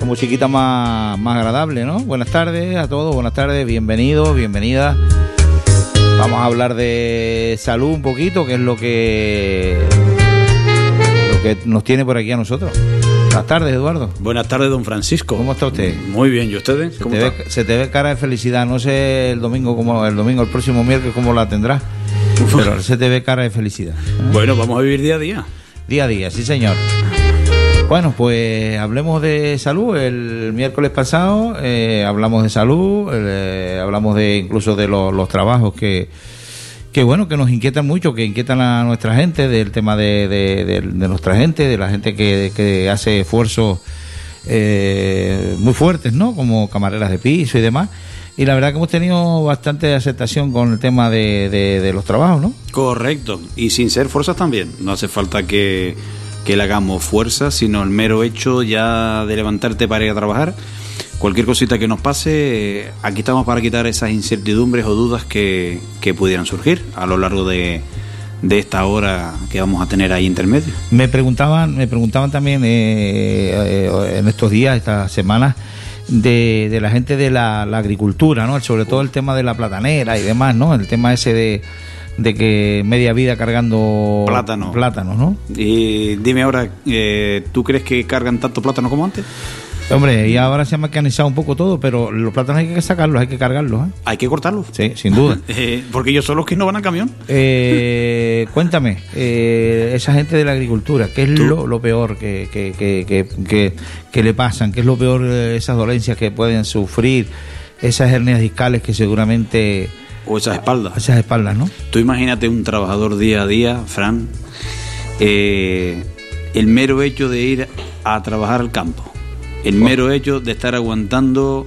con musiquita más agradable, ¿no? Buenas tardes a todos, buenas tardes, bienvenidos, bienvenidas. Vamos a hablar de salud un poquito, que es lo que nos tiene por aquí a nosotros. Buenas tardes, Eduardo. Buenas tardes, don Francisco. ¿Cómo está usted? Muy bien, ¿y ustedes? Se te ve cara de felicidad. No sé el próximo miércoles cómo la tendrás, pero se te ve cara de felicidad. Bueno, vamos a vivir día a día. Día a día, sí señor. Bueno, pues hablemos de salud. El miércoles pasado hablamos de salud, hablamos incluso de los trabajos que nos inquietan mucho, que inquietan a nuestra gente, del tema de nuestra gente, de la gente que hace esfuerzos muy fuertes, ¿no? Como camareras de piso y demás. Y la verdad que hemos tenido bastante aceptación con el tema de los trabajos, ¿no? Correcto, y sin ser fuerzas también. No hace falta que le hagamos fuerza, sino el mero hecho ya de levantarte para ir a trabajar. Cualquier cosita que nos pase, aquí estamos para quitar esas incertidumbres o dudas que pudieran surgir a lo largo de esta hora que vamos a tener ahí intermedio. Me preguntaban también en estos días, estas semanas, de la gente de la agricultura, ¿no? Sobre todo el tema de la platanera y demás, ¿no? El tema ese de que media vida cargando plátanos, ¿no? Y dime ahora, ¿tú crees que cargan tanto plátano como antes? Hombre, y ahora se ha mecanizado un poco todo, pero los plátanos hay que sacarlos, hay que cargarlos, ¿eh? Hay que cortarlos. Sí, sin duda. Porque ellos son los que no van al camión. Cuéntame, esa gente de la agricultura, ¿qué es lo peor que le pasan? ¿Qué es lo peor, esas dolencias que pueden sufrir, esas hernias discales que seguramente... O esas espaldas. Esas espaldas, ¿no? Tú imagínate un trabajador día a día, Fran, el mero hecho de ir a trabajar al campo, el mero hecho de estar aguantando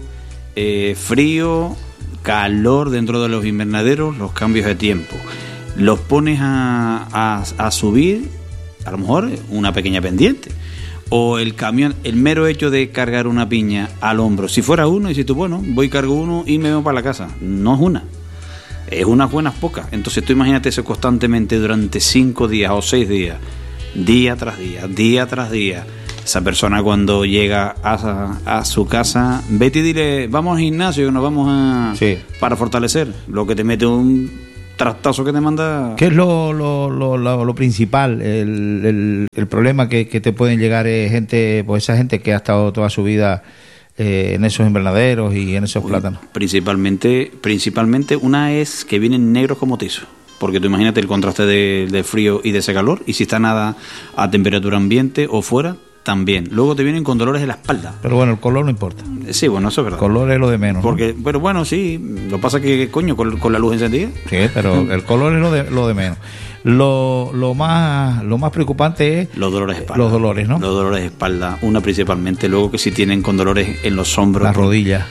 frío, calor dentro de los invernaderos, los cambios de tiempo, los pones a subir, a lo mejor una pequeña pendiente, o el camión, el mero hecho de cargar una piña al hombro. Si fuera uno, y si tú, bueno, voy, cargo uno y me voy para la casa. No es una. Es unas buenas pocas. Entonces tú imagínate eso constantemente durante 5 días o 6 días, día tras día. Esa persona cuando llega a su casa, vete y dile, vamos al gimnasio, que nos vamos para fortalecer. Lo que te mete un trastazo que te manda. ¿Qué es lo principal? El problema que te pueden llegar es esa gente que ha estado toda su vida en esos invernaderos y en esos plátanos. Principalmente una es que vienen negros como tizos, porque tú imagínate el contraste de frío y de ese calor, y si está nada a temperatura ambiente o fuera, también. Luego te vienen con dolores de la espalda. Pero bueno, el color no importa. Sí, bueno, eso es verdad. El color es lo de menos. Porque, ¿no? Pero bueno, sí, lo que pasa es que, coño, con la luz encendida. Sí, pero el color es lo de menos. Lo más preocupante es los dolores de espalda. Los dolores, ¿no? Los dolores de espalda, una principalmente. Luego que si tienen con dolores en los hombros, las rodillas,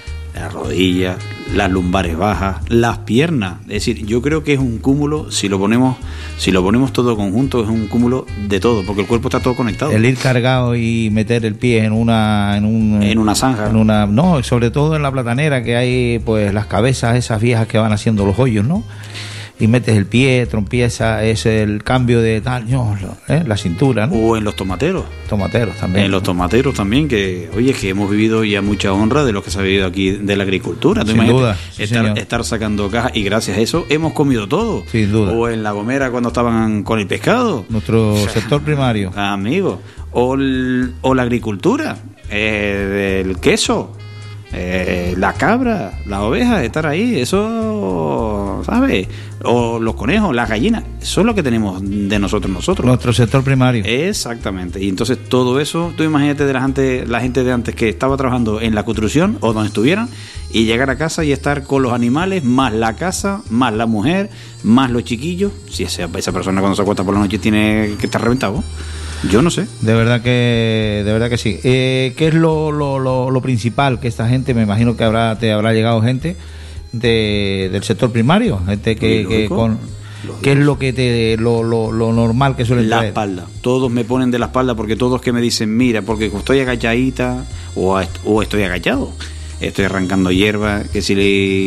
las lumbares bajas, las piernas. Es decir, yo creo que es un cúmulo, si lo ponemos todo conjunto, es un cúmulo de todo, porque el cuerpo está todo conectado. El ir cargado y meter el pie en una zanja. No, sobre todo en la platanera, que hay pues las cabezas esas viejas que van haciendo los hoyos, ¿no? Y metes el pie, trompieza, es el cambio de tal, la cintura, ¿no? O en los tomateros. También. En los tomateros también, que, oye, que hemos vivido ya mucha honra de lo que se ha vivido aquí de la agricultura. Sin duda. Estar sacando cajas, y gracias a eso hemos comido todo. Sin duda. O en La Gomera cuando estaban con el pescado. Nuestro sector primario. Amigo. O la agricultura, del queso. La cabra, la oveja, estar ahí, eso, ¿sabes? O los conejos, las gallinas, eso es lo que tenemos de nosotros. Nuestro sector primario. Exactamente. Y entonces todo eso, tú imagínate de la gente de antes que estaba trabajando en la construcción o donde estuvieran, y llegar a casa y estar con los animales, más la casa, más la mujer, más los chiquillos. Si esa persona cuando se acuesta por la noche tiene que estar reventado. Yo no sé. De verdad que sí. ¿Qué es lo principal que esta gente, me imagino que te habrá llegado gente del sector primario, gente que con ¿qué es lo normal que suelen traer? La espalda. Todos me ponen de la espalda, porque todos que me dicen, mira, porque estoy agachadita o estoy agachado, estoy arrancando hierba, que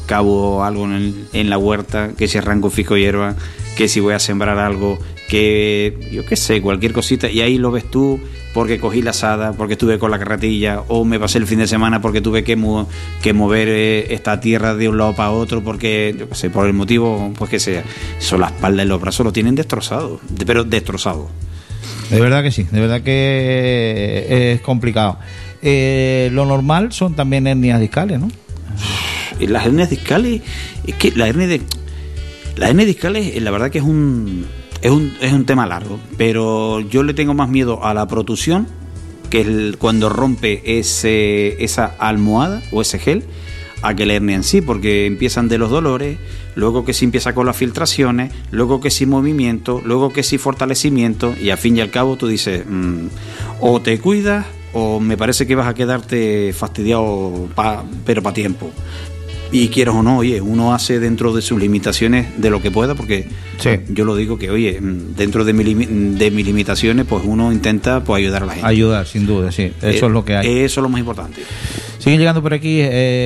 cavo algo en la huerta, que si arranco fijo hierba, que si voy a sembrar algo, que yo qué sé, cualquier cosita, y ahí lo ves tú porque cogí la asada, porque estuve con la carretilla, o me pasé el fin de semana porque tuve que mover esta tierra de un lado para otro, porque, yo qué sé, por el motivo pues que sea. Eso, la espalda y los brazos lo tienen destrozado, pero destrozado. De verdad que sí, de verdad que es complicado. Lo normal son también hernias discales, ¿no? Las hernias discales, es que las hernias discales, la verdad que es un tema largo, pero yo le tengo más miedo a la protusión, que es cuando rompe esa almohada o ese gel, a que la hernia en sí, porque empiezan de los dolores, luego que si empieza con las filtraciones, luego que si movimiento, luego que si fortalecimiento, y al fin y al cabo tú dices, o te cuidas o me parece que vas a quedarte fastidiado pero para tiempo. Y quieras o no, oye, uno hace dentro de sus limitaciones de lo que pueda, porque sí, yo lo digo que, oye, dentro de mis limitaciones, pues uno intenta pues ayudar a la gente. Ayudar, sin duda, sí, eso es lo que hay. Eso es lo más importante. Siguen llegando por aquí,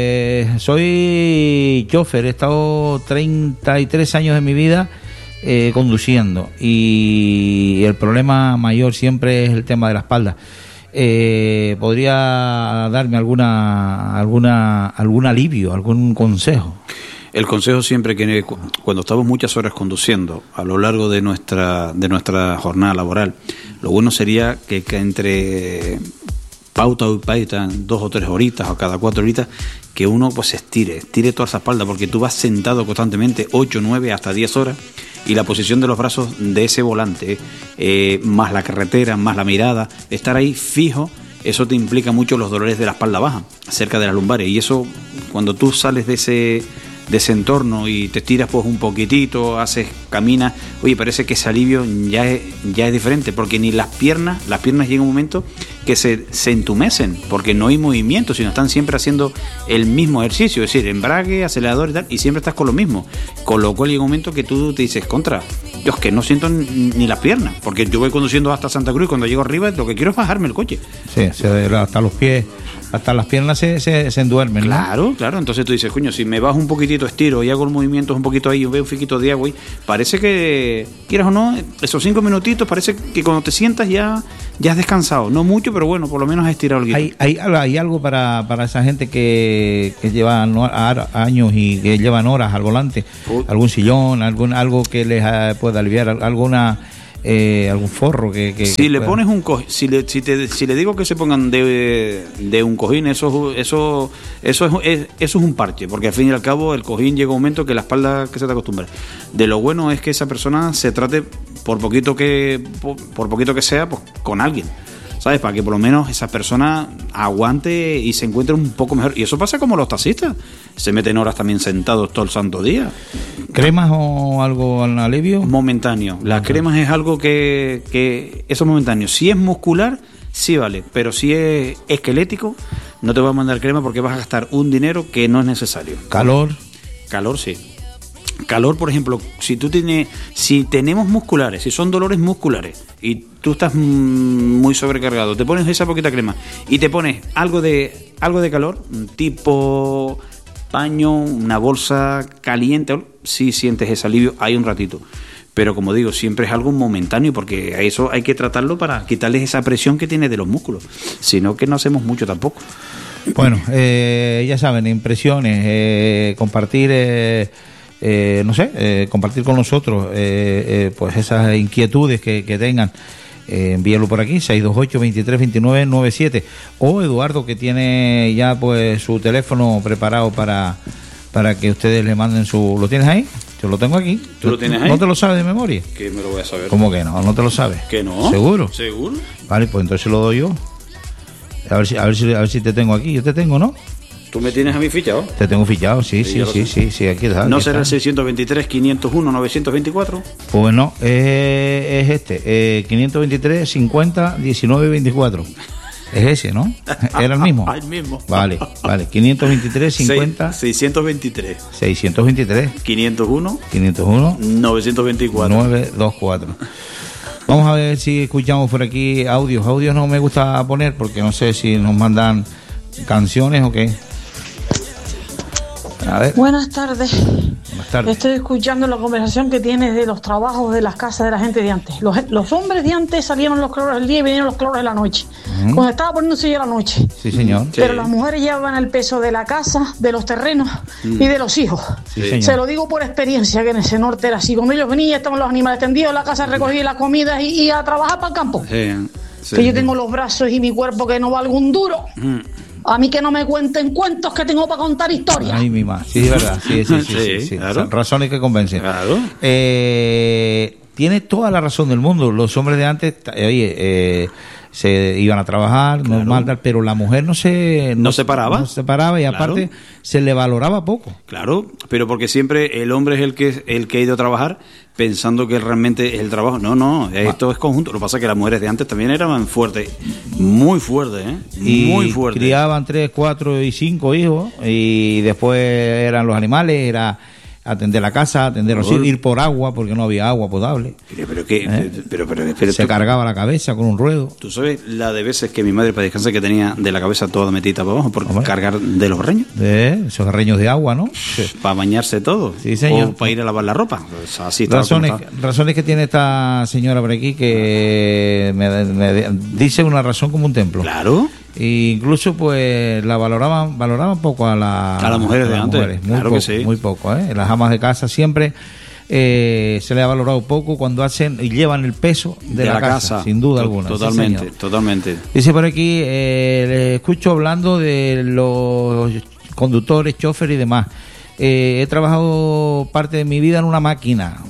soy chofer, he estado 33 años de mi vida conduciendo, y el problema mayor siempre es el tema de la espalda. ¿Podría darme algún alivio, algún consejo? El consejo siempre que cuando estamos muchas horas conduciendo a lo largo de nuestra jornada laboral, lo bueno sería que entre pauta y pauta, 2 o 3 horitas o cada 4 horitas, que uno pues estire toda esa espalda, porque tú vas sentado constantemente 8, 9, hasta 10 horas, y la posición de los brazos de ese volante, más la carretera, más la mirada, estar ahí fijo, eso te implica mucho los dolores de la espalda baja, cerca de las lumbares, y eso cuando tú sales de ese entorno y te estiras pues un poquitito, caminas, oye, parece que ese alivio ya es diferente, porque ni las piernas llega un momento que se entumecen, porque no hay movimiento, sino están siempre haciendo el mismo ejercicio, es decir, embrague, acelerador y tal, y siempre estás con lo mismo, con lo cual llega un momento que tú te dices, yo es que no siento ni las piernas, porque yo voy conduciendo hasta Santa Cruz y cuando llego arriba lo que quiero es bajarme el coche. Sí, hasta los pies, hasta las piernas se enduermen, ¿no? Claro, entonces tú dices, coño, si me bajo un poquitito, estiro y hago el movimiento un poquito ahí, veo un fiquito de agua y parece que, quieras o no, esos 5 minutitos parece que cuando te sientas ya has descansado, no mucho, pero bueno, por lo menos has estirado el guito. ¿Hay algo para esa gente que lleva años y que llevan horas al volante? ¿Algún sillón, algo que les pueda aliviar, algún forro que si le pones un cojín, si le digo que se pongan de un cojín, eso es un parche, porque al fin y al cabo el cojín llega un momento que la espalda que se te acostumbra. De lo bueno es que esa persona se trate por poquito que sea, pues con alguien, ¿sabes? Para que por lo menos esa persona aguante y se encuentre un poco mejor. Y eso pasa como los taxistas, se meten horas también sentados todo el santo día. ¿Cremas o algo al alivio? Momentáneo. Las cremas es algo que eso es momentáneo. Si es muscular, sí vale, pero si es esquelético, no te voy a mandar crema porque vas a gastar un dinero que no es necesario. ¿Calor? Calor, sí. Calor, por ejemplo, si tenemos musculares, si son dolores musculares y tú estás muy sobrecargado, te pones esa poquita crema y te pones algo de calor, tipo paño, una bolsa caliente, sí sientes ese alivio, hay un ratito. Pero como digo, siempre es algo momentáneo, porque a eso hay que tratarlo para quitarles esa presión que tiene de los músculos, sino que no hacemos mucho tampoco. Bueno, ya saben, impresiones, compartir... compartir con nosotros pues esas inquietudes que tengan, envíalo por aquí 628-2329-97, o Eduardo, que tiene ya pues su teléfono preparado para que ustedes le manden ¿lo tienes ahí? Yo lo tengo aquí. ¿Tú lo tienes ahí? ¿No te lo sabes de memoria? ¿Qué me lo voy a saber? ¿Cómo que no? ¿No te lo sabes? ¿Que no? ¿Seguro? ¿Seguro? Vale, pues entonces lo doy yo. A ver si te tengo aquí. Yo te tengo, ¿no? ¿Tú me tienes a mí fichado? Te tengo fichado, sí, aquí está. ¿No será el 623-501-924? Pues no, es este, 523-50-19-24. Es ese, ¿no? ¿Era el mismo? El mismo. Vale, 523-50... 623. 501. 924. 924. Vamos a ver si escuchamos por aquí audios. Audios no me gusta poner porque no sé si nos mandan canciones o qué. A ver. Buenas tardes. Buenas tardes. Estoy escuchando la conversación que tienes de los trabajos de las casas de la gente de antes. Los hombres de antes salieron los calores del día y vinieron los calores de la noche. Cuando estaba poniéndose ya la noche. Sí, señor. Pero las mujeres llevan el peso de la casa, de los terrenos y de los hijos. Sí, señor. Se lo digo por experiencia, que en ese norte era así. Cuando ellos venían, estaban los animales tendidos, la casa recogida la comida y a trabajar para el campo. Sí. Que yo tengo los brazos y mi cuerpo que no valgo un duro. A mí que no me cuenten cuentos, que tengo para contar historias. Ay, mi madre. Sí, es verdad. Sí. Claro. Son razones que convencen. Claro. Tiene toda la razón del mundo. Los hombres de antes, se iban a trabajar, Claro. normal, tal, pero la mujer no se paraba. No se paraba y Claro. aparte se le valoraba poco. Claro, pero porque siempre el hombre es el que ha ido a trabajar pensando que realmente es el trabajo. No, esto es conjunto. Lo que pasa es que las mujeres de antes también eran fuertes, muy fuertes, muy fuertes. Criaban 3, 4 y 5 hijos y después eran los animales, era atender la casa, atender los hijos, ir por agua porque no había agua potable. Pero se cargaba la cabeza con un ruedo. ¿Tú sabes la de veces que mi madre, para descansar, que tenía de la cabeza toda metida para abajo por cargar de los reños? Esos reños de agua, ¿no? Sí. Para bañarse todo. Sí, señor. O para ir a lavar la ropa. Pues así estaba razones que tiene esta señora por aquí que me dice una razón como un templo. Claro. E incluso pues la valoraban poco a las mujeres de antes. Mujeres, muy Claro poco, que sí. Muy poco, Las amas de casa siempre se le ha valorado poco cuando hacen y llevan el peso de la casa, sin duda alguna. Totalmente, sí, totalmente. Dice por aquí, le escucho hablando de los conductores, choferes y demás. He trabajado parte de mi vida en una máquina.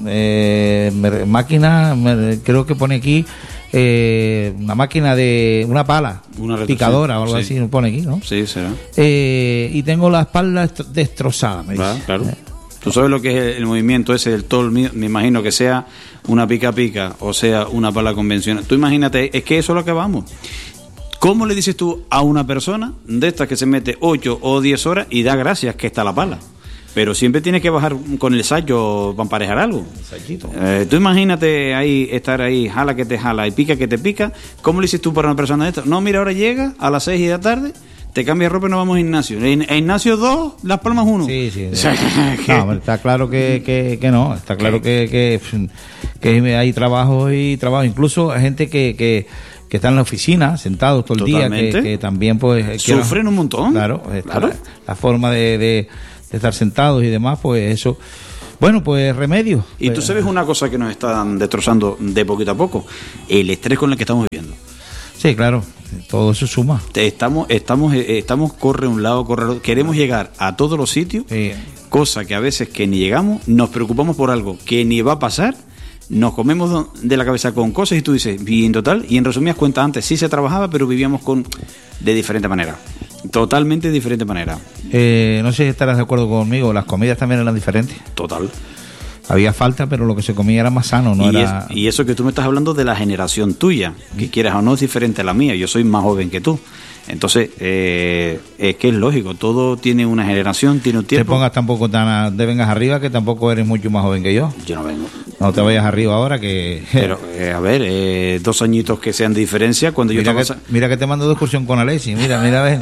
Creo que pone aquí una máquina de una pala, picadora o algo así, nos pone aquí, ¿no? Sí, será. Y tengo la espalda destrozada, me dice. Claro. Tú sabes lo que es el movimiento ese del tol, me imagino que sea una pica o sea una pala convencional. Tú imagínate, es que eso es lo que vamos. ¿Cómo le dices tú a una persona de estas que se mete 8 o 10 horas y da gracias que está la pala? Pero siempre tienes que bajar con el sayo para emparejar algo. Tú imagínate estar ahí, jala que te jala y pica que te pica. ¿Cómo le dices tú para una persona de esta? No, mira, ahora llega a las 6 de la tarde, te cambias ropa y nos vamos a gimnasio. En gimnasio 2, Las Palmas 1. Sí. No, está claro que no. Está claro que hay trabajo y trabajo. Incluso hay gente que están en la oficina, sentados todo el día, que también pues sufren un montón. Claro. La forma de estar sentados y demás, pues eso. Bueno, pues remedio. Y tú sabes una cosa que nos están destrozando de poquito a poco, el estrés con el que estamos viviendo. Sí, claro, todo eso suma. Estamos corre un lado, corre otro. Queremos llegar a todos los sitios, cosa que a veces que ni llegamos, nos preocupamos por algo que ni va a pasar, nos comemos de la cabeza con cosas y tú dices, bien total, y en resumidas cuentas antes sí se trabajaba, pero vivíamos de diferente manera. Totalmente diferente manera. No sé si estarás de acuerdo conmigo, las comidas también eran diferentes. Total. Había falta, pero lo que se comía era más sano, ¿no? Y eso que tú me estás hablando de la generación tuya, que quieras o no es diferente a la mía, yo soy más joven que tú. Entonces, es que es lógico, todo tiene una generación, tiene un tiempo. Te pongas tampoco te vengas arriba, que tampoco eres mucho más joven que yo. Yo no vengo. No te vayas arriba ahora que... Pero, a ver, 2 añitos que sean de diferencia, cuando mira yo estaba... Mira que te mando de excursión con Alexi, mira, a ver,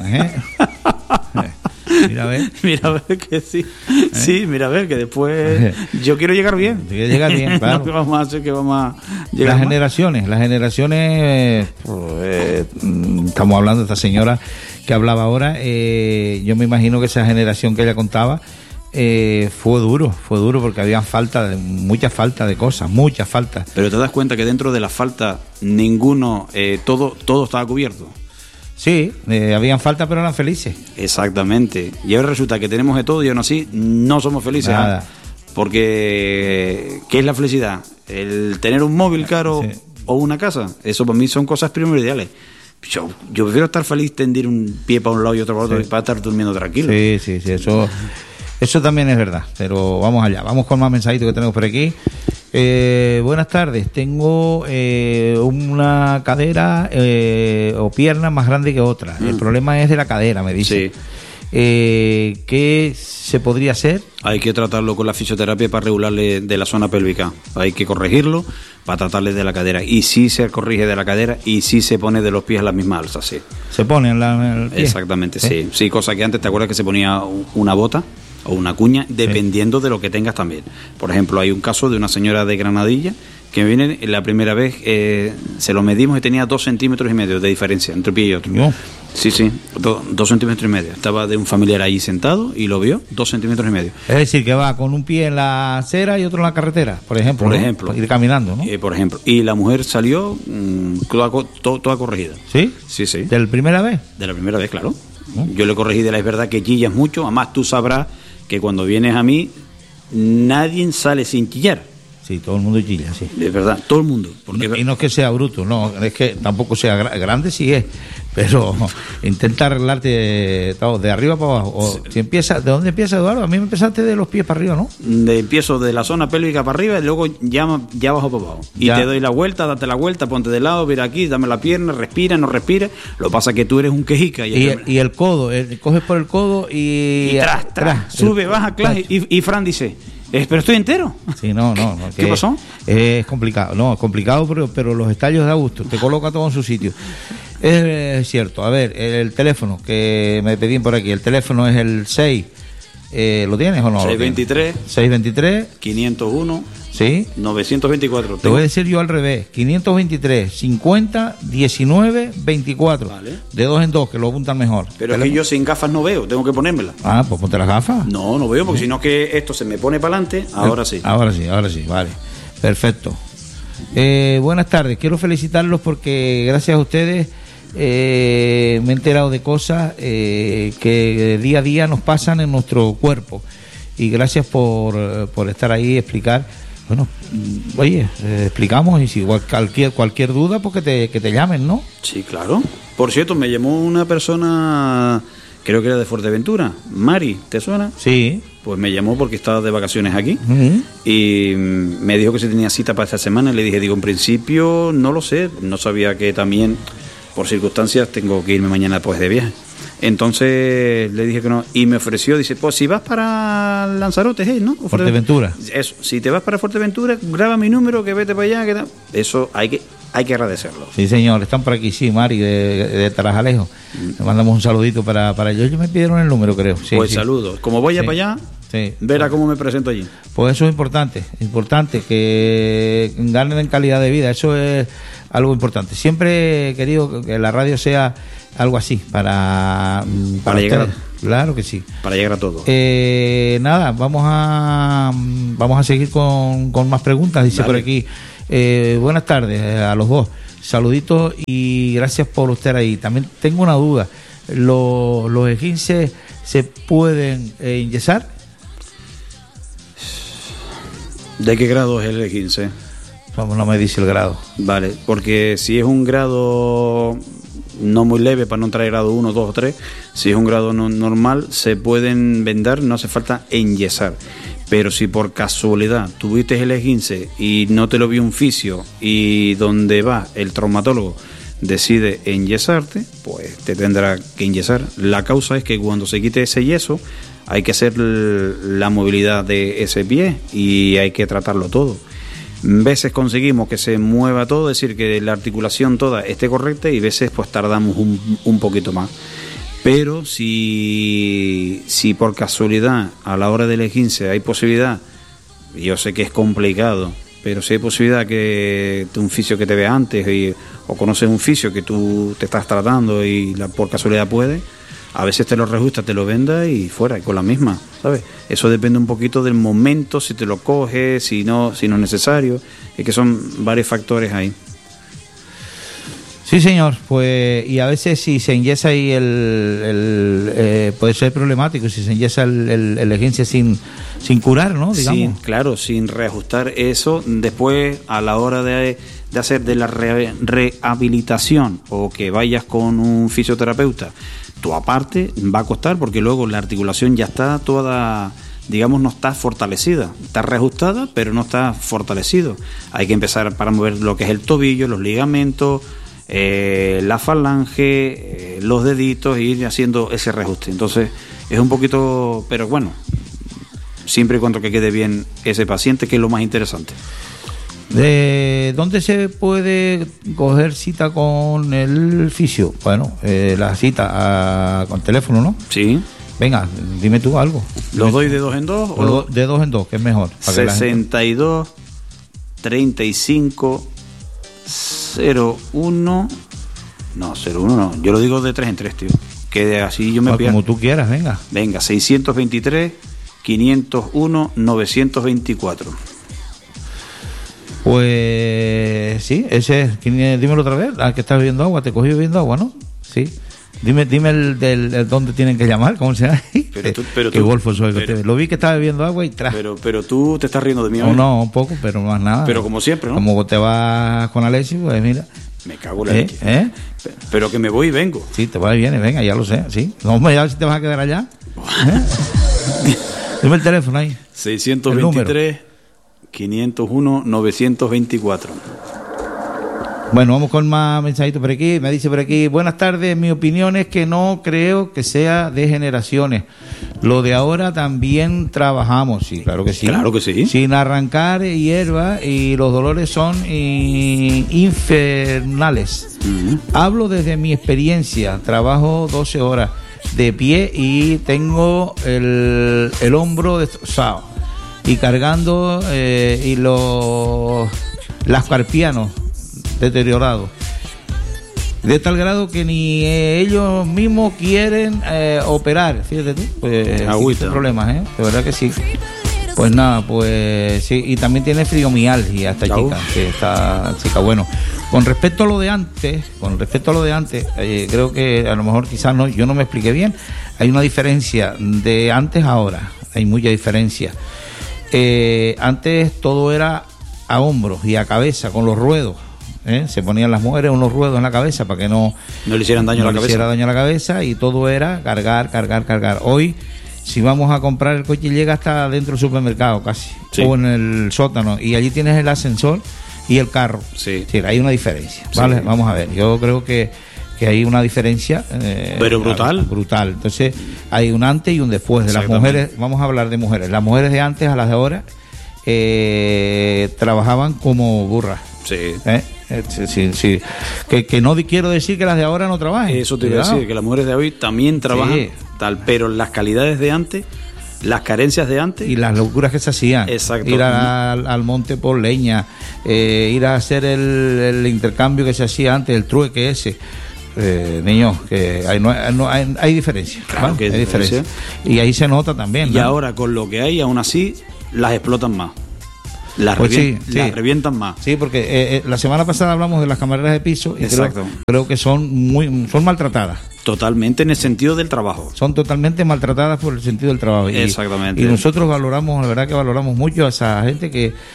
Mira a ver. Mira a ver que sí. Sí, mira a ver que después yo quiero llegar bien. Quiero llegar bien, claro. No, que vamos a hacer que vamos a llegar las generaciones, estamos hablando de esta señora que hablaba ahora, yo me imagino que esa generación que ella contaba fue duro porque había mucha falta de cosas, mucha falta. Pero te das cuenta que dentro de la falta ninguno, todo estaba cubierto. Sí, habían falta pero eran felices. Exactamente. Y ahora resulta que tenemos de todo y aún así no somos felices. Nada. Porque ¿qué es la felicidad? El tener un móvil caro o una casa. Eso para mí son cosas primordiales. Yo prefiero estar feliz, tendir un pie para un lado y otro para otro para estar durmiendo tranquilo. Sí, eso también es verdad. Pero vamos allá, vamos con más mensajitos que tenemos por aquí. Buenas tardes, tengo una cadera o pierna más grande que otra. El problema es de la cadera, me dice. Sí. ¿Qué se podría hacer? Hay que tratarlo con la fisioterapia para regularle de la zona pélvica. Hay que corregirlo para tratarle de la cadera. Y sí se corrige de la cadera y sí se pone de los pies a la misma alza, sí. ¿Se pone en el pie? Exactamente, sí. Sí, cosa que antes, ¿te acuerdas que se ponía una bota? o una cuña, dependiendo de lo que tengas también. Por ejemplo, hay un caso de una señora de Granadilla que viene la primera vez, se lo medimos y tenía 2,5 centímetros de diferencia entre un pie y otro. No. Sí, 2,5 centímetros. Estaba de un familiar ahí sentado y lo vio, 2,5 centímetros. Es decir, que va con un pie en la acera y otro en la carretera, por ejemplo. Por ¿no? ejemplo. Ir caminando, ¿no? Por ejemplo. Y la mujer salió toda corregida. ¿Sí? Sí. ¿De la primera vez? De la primera vez, claro. Yo le corregí de la es verdad que chillas mucho, además tú sabrás que cuando vienes a mí, nadie sale sin chillar. Sí, todo el mundo chilla, sí. Es verdad, todo el mundo. Porque... Y no es que sea bruto, no, es que tampoco sea grande, sí es, pero intenta arreglarte de arriba para abajo. O, si empieza, ¿de dónde empieza, Eduardo? A mí me empezaste de los pies para arriba, ¿no? Empiezo de la zona pélvica para arriba y luego ya bajo para abajo. Y te doy la vuelta, date la vuelta, ponte de lado, mira aquí, dame la pierna, respira, no respira. Lo que pasa es que tú eres un quejica. Y el codo, coges por el codo y tras, sube, baja, clase. Y Fran dice... pero estoy entero. Sí, no. ¿Qué pasó? Es complicado. No, es complicado, pero los estallos da gusto. Te coloca todo en su sitio. Es cierto. A ver, el teléfono que me pedían por aquí. El teléfono es el 6. ¿Lo tienes o no? 623. 501. Sí. 924. Te voy a decir yo al revés. 523 50 19 24. Vale. De 2 en 2, que lo apuntan mejor. Pero es que yo sin gafas no veo, tengo que ponérmelas. Ah, pues ponte las gafas. No veo, porque si no que esto se me pone para adelante, ahora sí. Ahora sí, vale. Perfecto. Buenas tardes. Quiero felicitarlos porque gracias a ustedes me he enterado de cosas que día a día nos pasan en nuestro cuerpo. Y gracias por estar ahí y explicar. Bueno, oye, explicamos y si cualquier duda, pues que te llamen, ¿no? Sí, claro. Por cierto, me llamó una persona, creo que era de Fuerteventura, Mari, ¿te suena? Sí. Pues me llamó porque estaba de vacaciones aquí y me dijo que si tenía cita para esta semana. Le dije, en principio no lo sé, no sabía que también por circunstancias tengo que irme mañana pues de viaje. Entonces le dije que no y me ofreció, dice, pues si vas para Lanzarote, ¿no? Fuerteventura. Eso, si te vas para Fuerteventura, graba mi número, que vete para allá, que tal. Eso hay que agradecerlo. Sí, señor, están por aquí, sí, Mari, de Tarajalejo. Le mandamos un saludito para ellos. Ellos me pidieron el número, creo. Sí, pues saludos. Como vaya para allá, verá cómo me presento allí. Pues eso es importante que ganen en calidad de vida, eso es algo importante. Siempre he querido que la radio sea algo así, para llegar claro que sí. Para llegar a todo. Nada, vamos a seguir con más preguntas, dice por aquí. Buenas tardes a los dos. Saluditos y gracias por estar ahí. También tengo una duda. ¿Los esguinces se pueden enyesar? ¿De qué grado es el esguince? No me dice el grado. Vale, porque si es un grado no muy leve, para no entrar en grado 1, 2 o 3, si es un grado normal, se pueden vendar, no hace falta enyesar. Pero si por casualidad tuviste el esguince y no te lo vio un fisio y donde va el traumatólogo decide enyesarte, pues te tendrá que enyesar. La causa es que cuando se quite ese yeso hay que hacer la movilidad de ese pie y hay que tratarlo todo. Veces conseguimos que se mueva todo, es decir, que la articulación toda esté correcta y veces pues tardamos un poquito más. Pero si por casualidad a la hora del esguince hay posibilidad, yo sé que es complicado, pero si hay posibilidad que un fisio que te vea antes o conoces un fisio que tú te estás tratando y por casualidad puede, a veces te lo reajusta, te lo venda y fuera, y con la misma, ¿sabes? Eso depende un poquito del momento, si te lo coges, si no es necesario, es que son varios factores ahí. Sí, señor, pues y a veces si se enyesa ahí puede ser problemático, si se enyesa el esguince sin curar, ¿no? Digamos. Sí, claro, sin reajustar eso, después a la hora de hacer de la rehabilitación o que vayas con un fisioterapeuta, tu aparte va a costar porque luego la articulación ya está toda, digamos, no está fortalecida, está reajustada pero no está fortalecido. Hay que empezar para mover lo que es el tobillo, los ligamentos, la falange, los deditos, e ir haciendo ese reajuste. Entonces es un poquito, pero bueno, siempre y cuando que quede bien ese paciente, que es lo más interesante. ¿De dónde se puede coger cita con el fisio? Bueno, la cita con teléfono, ¿no? Sí. Venga, dime tú algo. ¿Los doy de 2 en 2? O de 2 en 2, que es mejor. 62, 35, 01. No, 01 no. Yo lo digo de 3 en 3, tío. Que así yo me pierdo. Como tú quieras, venga. Venga, 623, 501, 924. Pues sí, ese es. Dímelo otra vez. Al que está bebiendo agua, te cogió bebiendo agua, ¿no? Sí. Dime el dónde tienen que llamar, ¿cómo se llama? Pero qué golfo soy. Lo vi que estaba bebiendo agua y tras. Pero tú te estás riendo de mí hoy. No, un poco, pero más nada. Pero como siempre, ¿no? Como te vas con Alexis, pues mira. Me cago en la leche. Pero que me voy y vengo. Sí, te vas y vienes, venga, ya lo sé, sí. No me ya si te vas a quedar allá. Dime el teléfono ahí. 623 501 924. Bueno, vamos con más mensajitos por aquí. Me dice por aquí, buenas tardes, mi opinión es que no creo que sea de generaciones. Lo de ahora también trabajamos, sí, claro que sí. Claro que sí. Sin arrancar hierba y los dolores son infernales. Hablo desde mi experiencia, trabajo 12 horas de pie y tengo el hombro destrozado y cargando las carpianos deteriorados, de tal grado que ni ellos mismos quieren operar. Fíjate tú, pues sin problemas, de verdad que sí. Pues nada, pues sí, y también tiene fibromialgia esta chica, que esta chica, bueno, con respecto a lo de antes, creo que a lo mejor quizás no, yo no me expliqué bien. Hay una diferencia de antes a ahora, hay mucha diferencia. Antes todo era a hombros y a cabeza, con los ruedos. Se ponían las mujeres unos ruedos en la cabeza para que no le hicieran daño a la cabeza, y todo era cargar. Hoy, si vamos a comprar el coche, llega hasta dentro del supermercado casi, sí, o en el sótano, y allí tienes el ascensor y el carro. Sí, hay una diferencia, ¿vale? Sí. Vamos a ver, yo creo que hay una diferencia, pero brutal. Entonces hay un antes y un después de las mujeres. Vamos a hablar de mujeres. Las mujeres de antes a las de ahora trabajaban como burras. Sí. Sí. Que no quiero decir que las de ahora no trabajen. Eso te iba a decir, que las mujeres de hoy también trabajan, sí, pero las calidades de antes, las carencias de antes y las locuras que se hacían. Exacto. Ir al monte por leña, ir a hacer el intercambio que se hacía antes, el trueque ese. Niños, que hay diferencia. Claro, ¿vale? Que hay diferencia. Y ahí se nota también, ¿no? Y ahora con lo que hay, aún así, las explotan más. Las revientan más. Sí, porque la semana pasada hablamos de las camareras de piso y creo que son maltratadas. Totalmente, en el sentido del trabajo. Son totalmente maltratadas por el sentido del trabajo. Exactamente. Y nosotros valoramos, la verdad que valoramos mucho a esa gente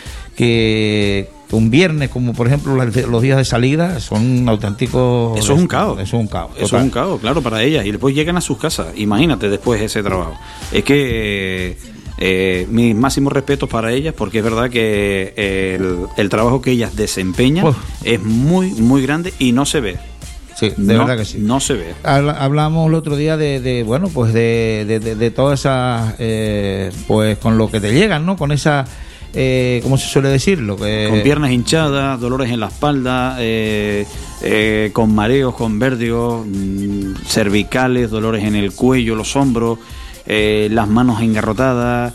que un viernes, como por ejemplo los días de salida, son auténticos. Eso es un caos. Eso es un caos. Eso es un caos, claro, para ellas. Y después llegan a sus casas. Imagínate después ese trabajo. Es que mis máximos respetos para ellas, porque es verdad que el trabajo que ellas desempeñan es muy, muy grande y no se ve. Sí, verdad que sí. No se ve. Hablamos el otro día de todas esas, pues con lo que te llegan, ¿no? Con esa, ¿cómo se suele decirlo? Con piernas hinchadas, dolores en la espalda, con mareos, con vértigos, cervicales, dolores en el cuello, los hombros, las manos engarrotadas,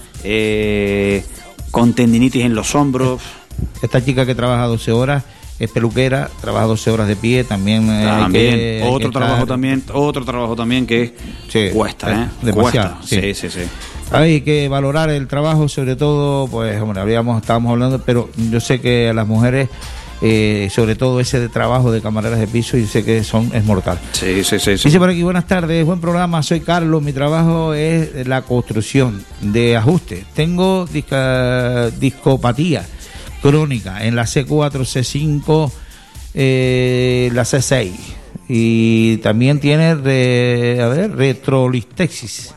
con tendinitis en los hombros. Esta chica que trabaja 12 horas es peluquera, trabaja 12 horas de pie, también otro trabajo también que cuesta, demasiado. Sí. Hay que valorar el trabajo, sobre todo, pues hombre, estábamos hablando, pero yo sé que a las mujeres, sobre todo ese de trabajo de camareras de piso, y sé que es mortal. Sí. Dice por aquí, buenas tardes, buen programa, soy Carlos, mi trabajo es la construcción de ajuste. Tengo discopatía crónica en la C4, C5, la C6, y también tiene retrolisis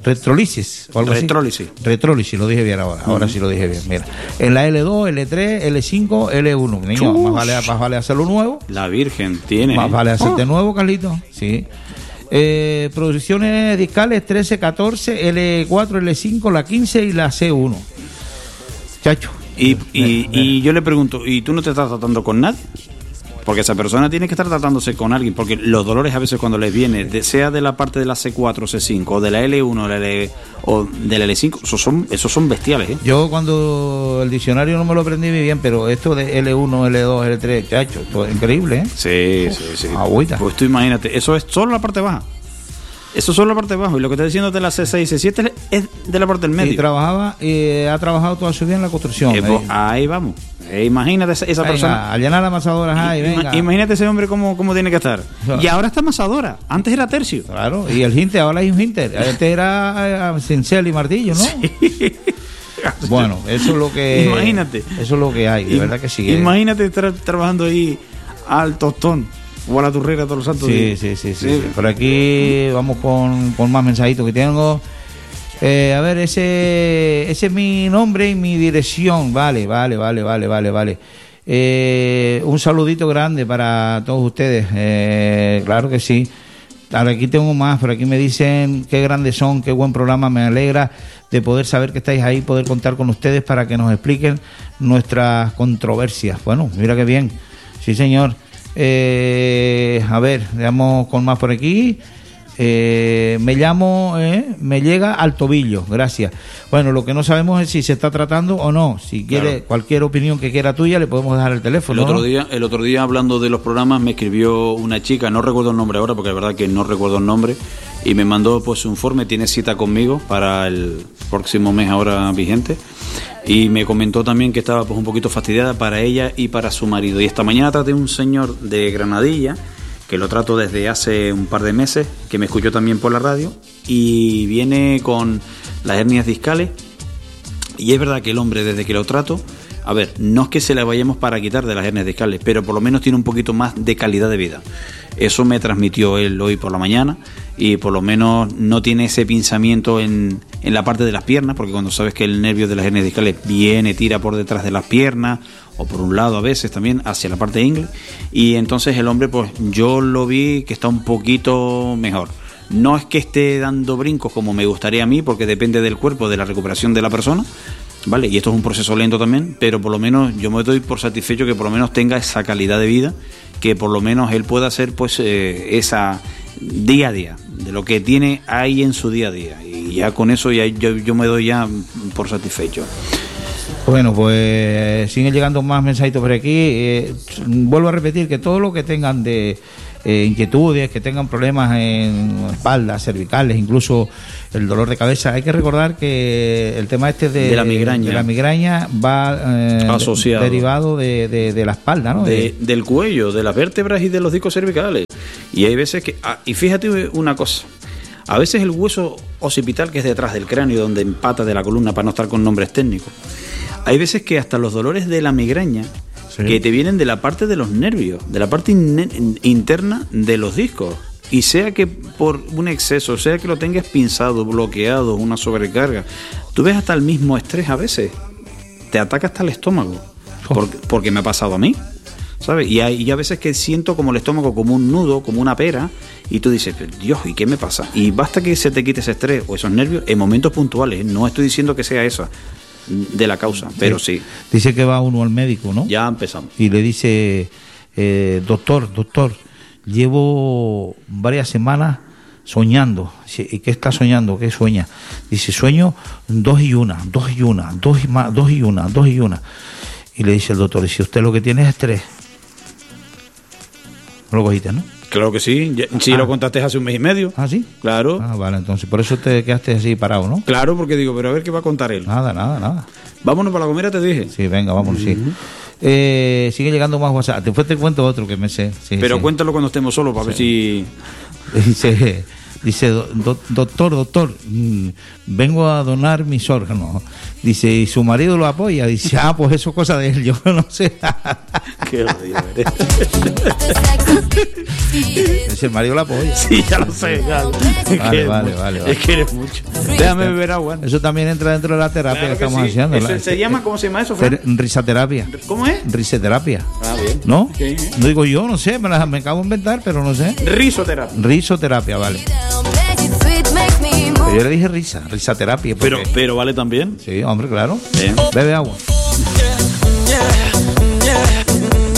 o algo así. Retrólisis, lo dije bien ahora sí lo dije bien. Mira, en la L2, L3, L5, L1. Niño, más vale hacerlo nuevo. La Virgen tiene. Más vale hacerte nuevo, Carlito. Sí. Producciones discales 13, 14, L4, L5, la 15 y la C1. Chacho. Y yo le pregunto, ¿y tú no te estás tratando con nadie? porque esa persona tiene que estar tratándose con alguien, porque los dolores a veces cuando les viene, sea de la parte de la C4, C5, o de la L1 o de la L5, esos son bestiales, ¿eh? Yo cuando el diccionario no me lo aprendí bien, pero esto de L1, L2, L3, chacho, esto es increíble, ¿eh? Sí. Agüita. Pues tú imagínate, eso es solo la parte baja. Eso es solo la parte de abajo. Y lo que está diciendo de la C6 y C7 es de la parte del medio. Y ha trabajado toda su vida en la construcción. Pues, ahí vamos. Imagínate esa persona. A llenar amasadoras ahí, venga. Imagínate ese hombre cómo tiene que estar. Y ahora está amasadora. Antes era tercio. Claro. Y el Hinter, ahora hay un Hinter. Antes era cincel y martillo, ¿no? Sí. Bueno, eso es lo que. Imagínate. Eso es lo que hay. De verdad que sí. Imagínate estar trabajando ahí al tostón. O a la turrera todos los santos días. Sí. Por aquí vamos con más mensajitos que tengo. A ver, ese es mi nombre y mi dirección. Vale. Un saludito grande para todos ustedes. Claro que sí. Ahora aquí tengo más, por aquí me dicen qué grandes son, qué buen programa, me alegra de poder saber que estáis ahí, poder contar con ustedes para que nos expliquen nuestras controversias. Bueno, mira qué bien. Sí, señor. A ver, veamos con más por aquí. Me llega al tobillo, gracias. Bueno, lo que no sabemos es si se está tratando o no. Si quiere cualquier opinión que quiera tuya, le podemos dejar el teléfono. El otro día hablando de los programas me escribió una chica, no recuerdo el nombre ahora porque la verdad que no recuerdo el nombre, y me mandó pues un informe, tiene cita conmigo para el próximo mes ahora vigente. Y me comentó también que estaba pues un poquito fastidiada para ella y para su marido. Y esta mañana traté un señor de Granadilla, que lo trato desde hace un par de meses, que me escuchó también por la radio, y viene con las hernias discales. Y es verdad que el hombre, desde que lo trato, a ver, no es que se le vayamos para quitar de las hernias discales, pero por lo menos tiene un poquito más de calidad de vida. Eso me transmitió él hoy por la mañana, y por lo menos no tiene ese pinzamiento en la parte de las piernas, porque cuando sabes que el nervio de las hernias discales tira por detrás de las piernas, o por un lado a veces también hacia la parte de ingle, y entonces el hombre, pues yo lo vi que está un poquito mejor. No es que esté dando brincos como me gustaría a mí, porque depende del cuerpo, de la recuperación de la persona, ¿vale? Y esto es un proceso lento también, pero por lo menos yo me doy por satisfecho que por lo menos tenga esa calidad de vida, que por lo menos él pueda hacer pues esa día a día, de lo que tiene ahí en su día a día. Y ya con eso ya yo me doy ya por satisfecho. Bueno, pues siguen llegando más mensajitos por aquí. Vuelvo a repetir que todo lo que tengan de inquietudes, que tengan problemas en espaldas, cervicales, incluso el dolor de cabeza, hay que recordar que el tema este de la migraña va asociado, derivado de la espalda, ¿no? Del cuello, de las vértebras y de los discos cervicales. Y hay veces que, y fíjate una cosa, a veces el hueso occipital, que es detrás del cráneo, donde empata de la columna, para no estar con nombres técnicos, hay veces que hasta los dolores de la migraña, sí, que te vienen de la parte de los nervios, de la parte interna de los discos. Y sea que por un exceso, sea que lo tengas pinzado, bloqueado, una sobrecarga, tú ves hasta el mismo estrés a veces. Te ataca hasta el estómago. Porque me ha pasado a mí, ¿sabes? Y hay a veces que siento como el estómago como un nudo, como una pera, y tú dices, Dios, ¿y qué me pasa? Y basta que se te quite ese estrés o esos nervios en momentos puntuales. No estoy diciendo que sea esa de la causa, pero sí. Dice que va uno al médico, ¿no? Ya empezamos. Y le dice, doctor, llevo varias semanas soñando. ¿Y qué está soñando? ¿Qué sueña? Dice, sueño 2 y 1. Y le dice el doctor, y si usted lo que tiene es estrés. ¿No lo cogiste, no? Claro que sí, lo contaste hace un mes y medio. ¿Ah, sí? Claro. Vale, entonces por eso te quedaste así parado, ¿no? Claro, porque digo, pero a ver qué va a contar él. Nada. Vámonos para la Gomera, te dije. Sí, venga, vámonos, sí. Sigue llegando más WhatsApp. Después te cuento otro que me sé. Sí, pero cuéntalo cuando estemos solos, para ver si... Dice, doctor, vengo a donar mis órganos. Dice, ¿y su marido lo apoya? Dice, pues eso es cosa de él, yo no sé. Qué odio eres. Dice, el marido lo apoya. Sí, ya lo sé. Vale. Es que eres mucho. Déjame beber agua. Eso también entra dentro de la terapia, claro, que estamos haciendo. Eso se llama, ¿cómo se llama eso, Fran? Risoterapia. ¿Cómo es? Risoterapia. Bien. ¿No? Sí. No digo yo, no sé, me acabo de inventar, pero no sé. Risoterapia, vale. Yo le dije risaterapia. Pero vale también. Sí, hombre, claro. Bien. Bebe agua.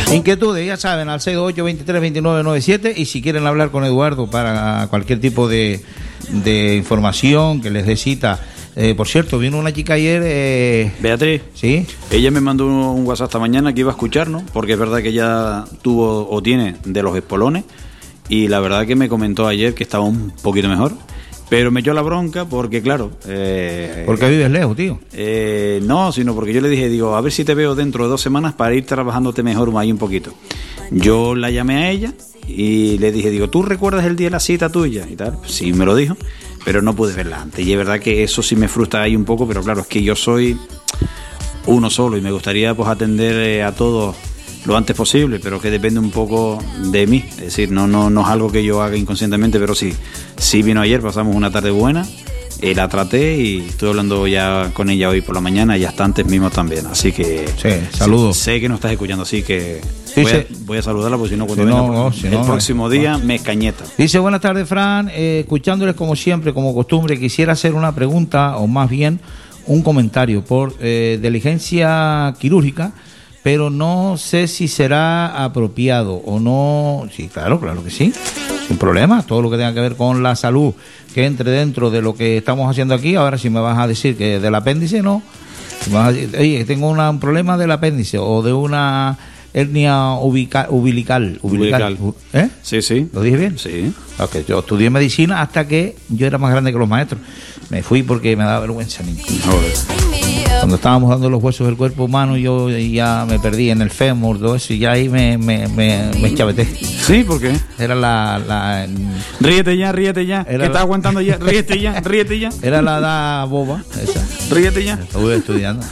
Inquietudes, ya saben, al 628-232997, y si quieren hablar con Eduardo para cualquier tipo de información que les dé cita. Por cierto, vino una chica ayer... Beatriz. Sí. Ella me mandó un WhatsApp esta mañana que iba a escucharnos, porque es verdad que ya tuvo o tiene de los espolones, y la verdad que me comentó ayer que estaba un poquito mejor. Pero me echó la bronca porque, claro... ¿Porque vives lejos, tío? No, sino porque yo le dije, digo, a ver si te veo dentro de 2 semanas para ir trabajándote mejor ahí un poquito. Yo la llamé a ella y le dije, digo, ¿tú recuerdas el día de la cita tuya? Y tal, sí me lo dijo, pero no pude verla antes. Y es verdad que eso sí me frustra ahí un poco, pero claro, es que yo soy uno solo y me gustaría pues atender a todos lo antes posible, pero que depende un poco de mí. Es decir, no es algo que yo haga inconscientemente, pero sí vino ayer, pasamos una tarde buena, la traté y estoy hablando ya con ella hoy por la mañana y hasta antes mismo también, así que sí, saludos. Sé que nos estás escuchando, así que dice, voy a saludarla, porque si no, cuando venga el próximo día me escañeta. Dice, buenas tardes, Fran, escuchándoles como siempre, como costumbre, quisiera hacer una pregunta, o más bien un comentario por diligencia quirúrgica, pero no sé si será apropiado o no. Sí, claro que sí, sin problema. Todo lo que tenga que ver con la salud, que entre dentro de lo que estamos haciendo aquí. Ahora, si me vas a decir que del apéndice, no. Si me vas a decir, oye, tengo un problema del apéndice o de una hernia umbilical. ¿Eh? Sí. ¿Lo dije bien? Sí. Okay, yo estudié medicina hasta que yo era más grande que los maestros. Me fui porque me daba vergüenza, niño. Cuando estábamos dando los huesos del cuerpo humano, yo ya me perdí en el fémur, todo eso, y ya ahí me chaveté. ¿Sí? ¿Por qué? Era la Ríete ya. ¿Qué estás aguantando ya? Ríete ya. Era la edad boba, esa. Ríete ya. Estuve estudiando.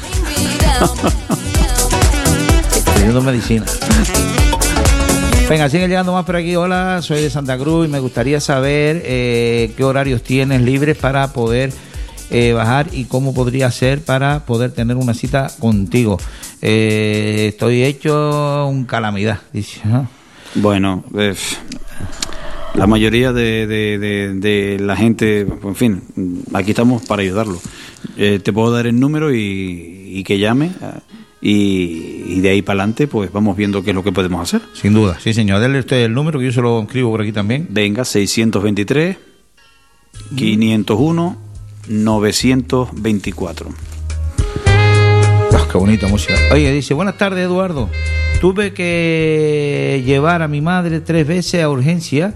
Estudiando medicina. Venga, sigue llegando más por aquí. Hola, soy de Santa Cruz y me gustaría saber qué horarios tienes libres para poder bajar y cómo podría ser para poder tener una cita contigo. Estoy hecho un calamidad, dice, ¿no? Bueno, la mayoría de la gente, en fin, aquí estamos para ayudarlo. Te puedo dar el número y que llame, y de ahí para adelante pues vamos viendo qué es lo que podemos hacer. Sin duda, sí señor. Dele usted el número que yo se lo escribo por aquí también. Venga, 623 501 924. Qué bonita música. Oye, dice, buenas tardes, Eduardo. Tuve que llevar a mi madre 3 veces a urgencia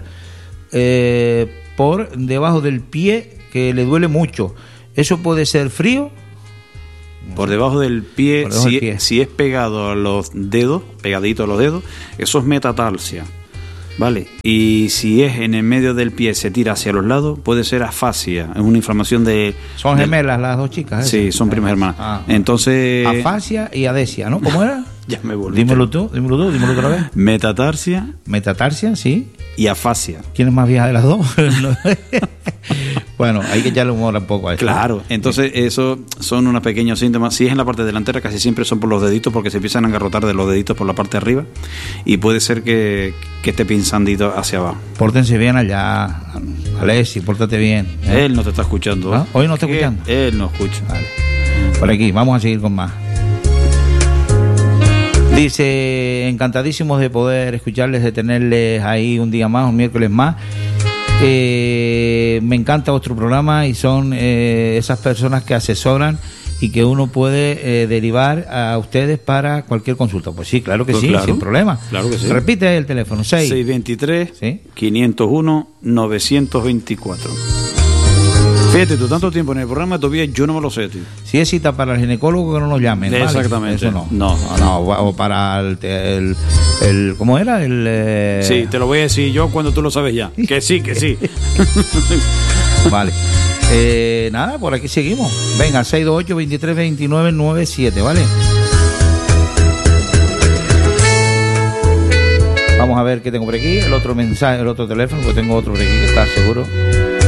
por debajo del pie, que le duele mucho. ¿Eso puede ser frío? Por debajo del pie, si es pegado a los dedos, pegadito a los dedos, eso es metatarsia. Vale, y si es en el medio del pie, se tira hacia los lados, puede ser afasia, es una inflamación de... ¿Son gemelas las dos chicas? Sí, son primas hermanas. Entonces... Afasia y adesia, ¿no? ¿Cómo era? Ya me volví. Dímelo otra vez. Metatarsia, sí. Y afasia. ¿Quién es más vieja de las dos? Bueno, hay que echarle humor un poco a eso. Claro, entonces eso son unos pequeños síntomas. Si es en la parte delantera, casi siempre son por los deditos, porque se empiezan a engarrotar de los deditos por la parte de arriba, y puede ser que esté pinzandito hacia abajo. Pórtense bien allá, Alessi, pórtate bien. Él no te está escuchando. ¿Ah? ¿Hoy no está escuchando? Él no escucha. Vale. Por aquí, vamos a seguir con más. Dice, encantadísimos de poder escucharles, de tenerles ahí un día más, un miércoles más. Me encanta vuestro programa y son esas personas que asesoran y que uno puede derivar a ustedes para cualquier consulta. Pues sí, claro que pues sí, claro, sin problema. Claro que sí. Repite el teléfono, 623 ¿sí? 501 924. Fíjate, tú tanto tiempo en el programa, todavía yo no me lo sé, tío. Si es cita para el ginecólogo, que no nos llamen. ¿vale? Exactamente. Eso no. O para el ¿cómo era? Sí, te lo voy a decir yo cuando tú lo sabes ya. Que sí. Vale. Nada, por aquí seguimos. Venga, 628-2329-97, ¿vale? Vamos a ver qué tengo por aquí. El otro mensaje, el otro teléfono, porque tengo otro por aquí que está seguro.